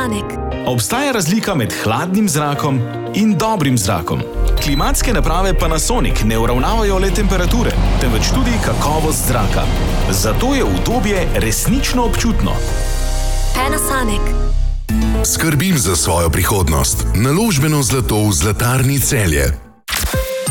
Panasonic. Obstaja razlika med hladnim zrakom in dobrim zrakom. Klimatske naprave Panasonic ne uravnavajo le temperature, temveč tudi kakovost zraka. Zato je udobje resnično občutno. Panasonic. Skrbim za svojo prihodnost. Naložbeno zlato v Zlatarni Celje.